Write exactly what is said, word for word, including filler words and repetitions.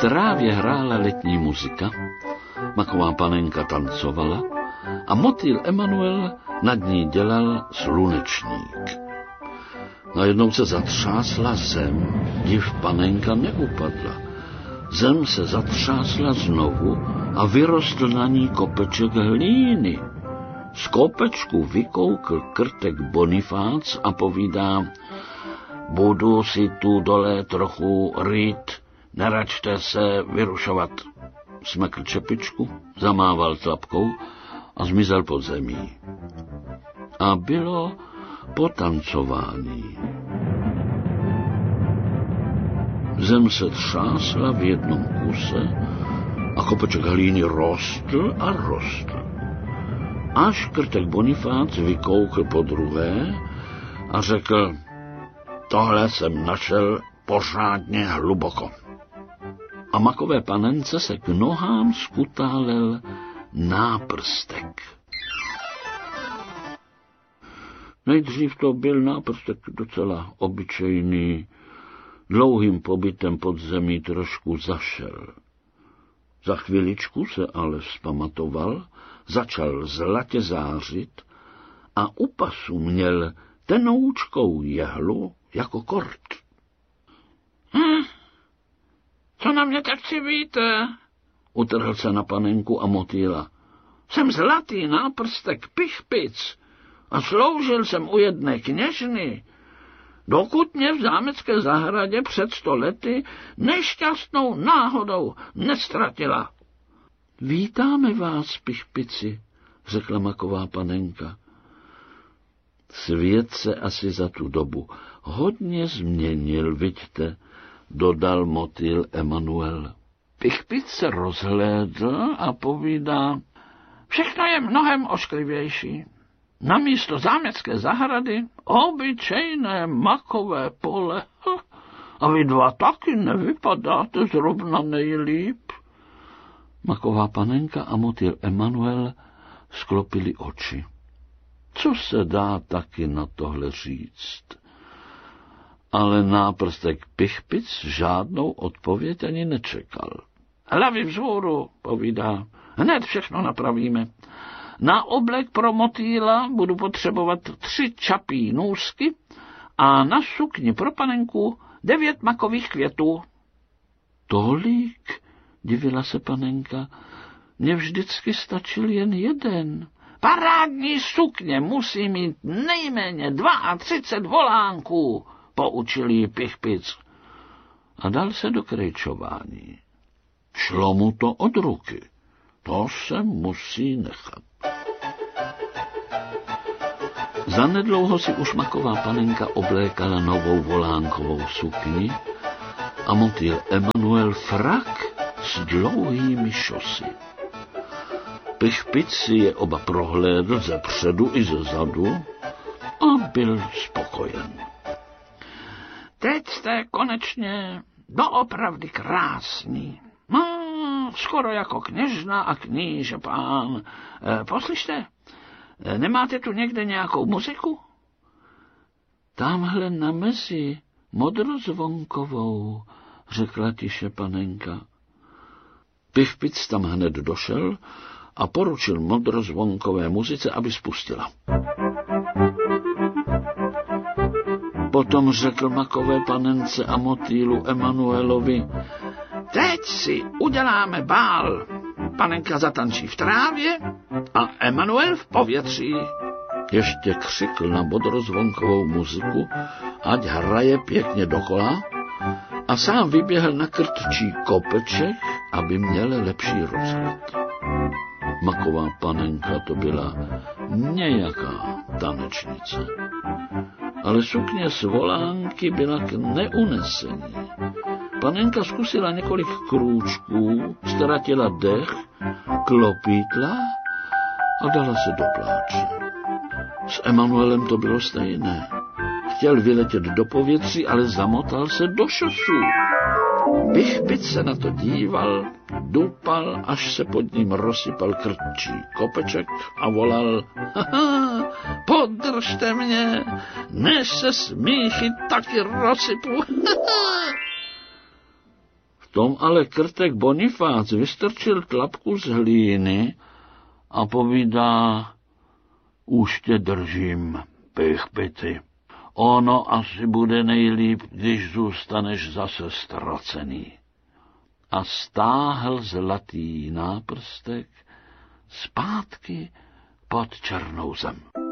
trávě hrála letní muzika, maková panenka tancovala a motýl Emanuel nad ní dělal slunečník. Najednou se zatřásla zem, div panenka neupadla. Zem se zatřásla znovu a vyrostl na ní kopeček hlíny. Z kopečku vykoukl krtek Bonifác a povídá: budu si tu dole trochu rýt, neračte se vyrušovat. Smekl čepičku, zamával tlapkou a zmizel pod zemí. A bylo potancování. Zem se třásla v jednom kuse a kopeček hlíny rostl a rostl. Až krtek Bonifác vykoukl po druhé a řekl: tohle jsem našel pořádně hluboko. A makové panence se k nohám skutálel náprstek. Nejdřív to byl náprstek docela obyčejný, dlouhým pobytem pod zemí trošku zašel. Za chviličku se ale vzpamatoval, začal zlatě zářit a u pasu měl tenoučkou jehlu jako kort. Hm, co na mě tak civíte? Utrhl se na panenku a motýla. Jsem zlatý náprstek Pichpic a sloužil jsem u jedné kněžny, dokud mě v zámecké zahradě před sto lety nešťastnou náhodou nestratila. Vítáme vás, Pichpici, řekla maková panenka. Svět se asi za tu dobu hodně změnil, viďte, dodal motýl Emanuel. Pichpic se rozhlédl a povídá: všechno je mnohem ošklivější. Namísto zámecké zahrady obyčejné makové pole. A vy dva taky nevypadáte zrovna nejlíp. Maková panenka a motýl Emanuel sklopili oči. Co se dá taky na tohle říct? Ale náprstek Pichpic žádnou odpověď ani nečekal. Hlavy vzhůru, povídá, hned všechno napravíme. Na oblek pro motýla budu potřebovat tři čapí nůžky a na sukni pro panenku devět makových květů. Tolik, divila se panenka, mně vždycky stačil jen jeden. Parádní sukně musí mít nejméně třicet dva volánků, poučil jí Pichpic. A dal se do krejčování. Šlo mu to od ruky. To se musí nechat. Zanedlouho si už maková panenka oblékala novou volánkovou sukni a motýl Emanuel frak s dlouhými šosy. Pichpic si je oba prohlédl ze předu i ze zadu a byl spokojen. Teď jste konečně doopravdy krásný. No, skoro jako kněžna a kníže pán. E, poslyšte, nemáte tu někde nějakou muziku? Tamhle na mezi, modrozvonkovou, řekla tiše panenka. Pichpic tam hned došel a poručil modrozvonkové muzice, aby spustila. Potom řekl makové panence a motýlu Emanuelovi: teď si uděláme bál. Panenka zatančí v trávě a Emanuel v povětří. Ještě křikl na modrozvonkovou muziku, ať hraje pěkně dokola, a sám vyběhl na krtčí kopeček, aby měl lepší rozhled. Maková panenka to byla nějaká tanečnice, ale sukně z volánky byla k neunesení. Panenka zkusila několik krůčků, ztratila dech, klopítla a dala se do pláče. S Emanuelem to bylo stejné. Chtěl vyletět do povětří, ale zamotal se do šosů. Pichpic se na to díval, dupal, až se pod ním rozsypal krtčí kopeček a volal: haha, podržte mě, než se smíchy taky rozsypu. V tom ale krtek Bonifác vystrčil tlapku z hlíny a povídá, už tě držím, Pichpity. Ono asi bude nejlíp, když zůstaneš zase ztracený. A stáhl zlatý náprstek zpátky pod černou zem.